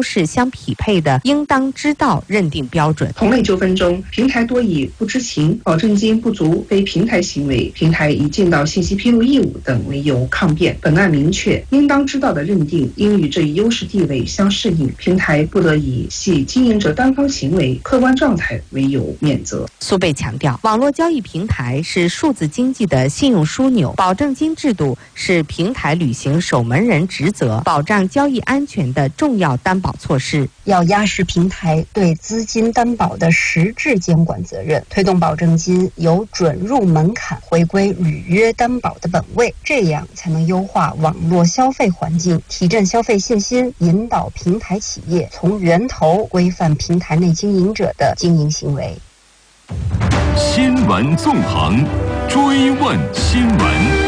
优势相匹配的应当知道认定标准。 同类纠纷中，平台多以不知情、保证金不足、非平台行为、平台已尽到信息披露义务等为由抗辩。本案明确，应当知道的认定应与这一优势地位相适应，平台不得以系经营者单方行为、客观状态为由免责。 苏贝强调，网络交易平台是数字经济的信用枢纽，保证金制度是平台履行守门人职责、保障交易安全的重要担保措施。 要压实平台对资金担保的实质监管责任，推动保证金由准入门槛回归履约担保的本位，这样才能优化网络消费环境，提振消费信心，引导平台企业从源头规范平台内经营者的经营行为。 新闻纵横，追问新闻。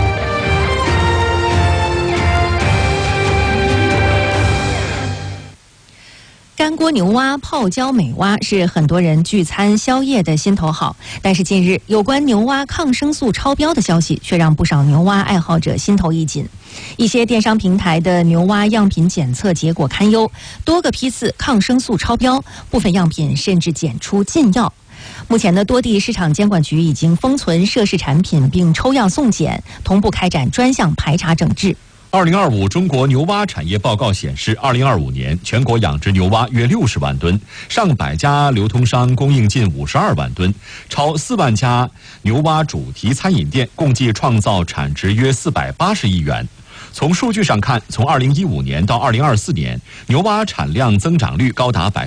干锅牛蛙、泡椒美蛙是很多人聚餐宵夜的心头好，但是近日有关牛蛙抗生素超标的消息却让不少牛蛙爱好者心头一紧。一些电商平台的牛蛙样品检测结果堪忧，多个批次抗生素超标，部分样品甚至检出禁药。目前的多地市场监管局已经封存涉事产品并抽样送检，同步开展专项排查整治。 2025中国牛蛙产业报告显示，2025年全国养殖牛蛙约60万吨，上百家流通商供应近52万吨，超4万家牛蛙主题餐饮店共计创造产值约480亿元。从数据上看，从2015年到2024年，牛蛙产量增长率高达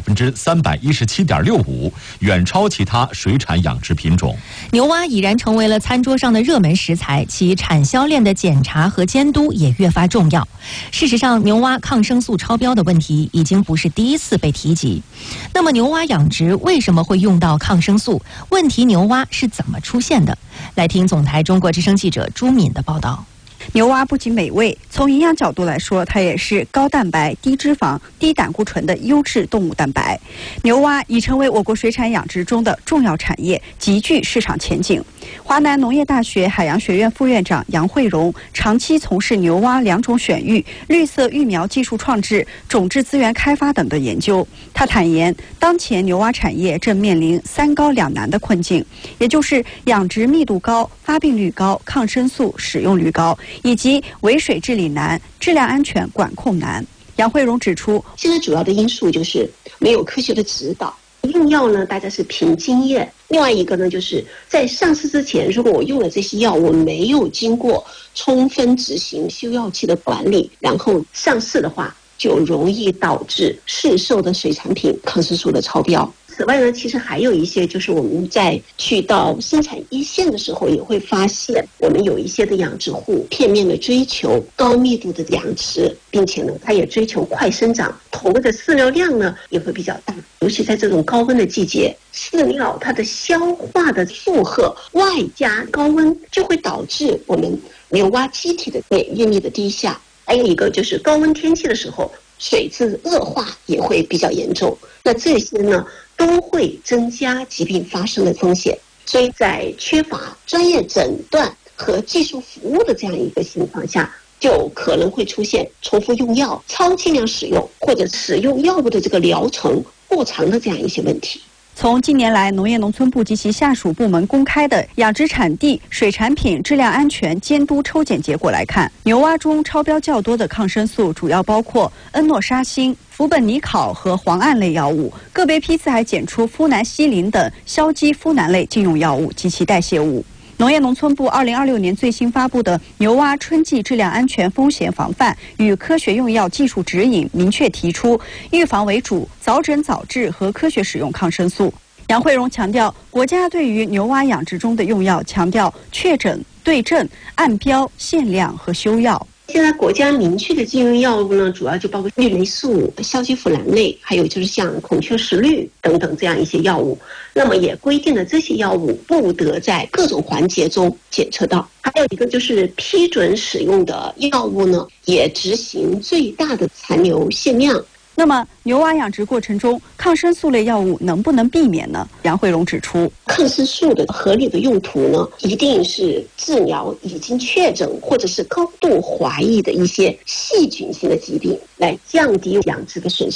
317.65%，远超其他水产养殖品种。 牛蛙已然成为了餐桌上的热门食材，其产销链的检查和监督也越发重要。事实上，牛蛙抗生素超标的问题已经不是第一次被提及。那么，牛蛙养殖为什么会用到抗生素？问题牛蛙是怎么出现的？来听总台中国之声记者朱敏的报道。 牛蛙不仅美味，从营养角度来说，它也是高蛋白、低脂肪、低胆固醇的优质动物蛋白。牛蛙已成为我国水产养殖中的重要产业，极具市场前景。华南农业大学海洋学院副院长杨慧荣长期从事牛蛙良种选育、绿色育苗技术创制、种质资源开发等的研究。他坦言，当前牛蛙产业正面临3高2难的困境，也就是养殖密度高、发病率高、抗生素使用率高，以及尾水治理难、质量安全管控难。杨慧荣指出， 现在主要的因素就是没有科学的指导，用药呢大家是凭经验，另外一个呢就是在上市之前，如果我用了这些药，我没有经过充分执行休药期的管理，然后上市的话，就容易导致市售的水产品抗生素的超标。此外呢，其实还有一些，就是我们在去到生产一线的时候，也会发现我们有一些的养殖户片面的追求高密度的养殖，并且呢，它也追求快生长，投入的饲料量呢也会比较大。尤其在这种高温的季节，饲料它的消化的负荷外加高温，就会导致我们牛蛙机体的免疫力的低下。还有一个就是高温天气的时候，水质恶化也会比较严重。那这些呢，都会增加疾病发生的风险。所以在缺乏专业诊断和技术服务的这样一个情况下，就可能会出现重复用药、超剂量使用或者使用药物的这个疗程过长的这样一些问题。 从近年来农业农村部及其下属部门公开的养殖产地水产品质量安全监督抽检结果来看，牛蛙中超标较多的抗生素主要包括恩诺沙星、氟苯尼考和磺胺类药物，个别批次还检出呋喃西林等硝基呋喃类禁用药物及其代谢物。农业农村部2026年最新发布的牛蛙春季质量安全风险防范与科学用药技术指引明确提出，预防为主，早诊早治和科学使用抗生素。杨慧荣强调，国家对于牛蛙养殖中的用药强调确诊、对症、按标、限量和休药。 现在国家明确的禁用药物呢，主要就包括氯雷素、硝基呋喃类，还有就是像孔雀石绿等等这样一些药物。那么也规定了这些药物不得在各种环节中检测到。还有一个就是批准使用的药物呢，也执行最大的残留限量。 那么牛蛙养殖过程中，抗生素类药物能不能避免呢？杨慧荣指出， 抗生素的合理的用途呢，一定是治疗已经确诊或者是高度怀疑的一些细菌性的疾病，来降低养殖的损失。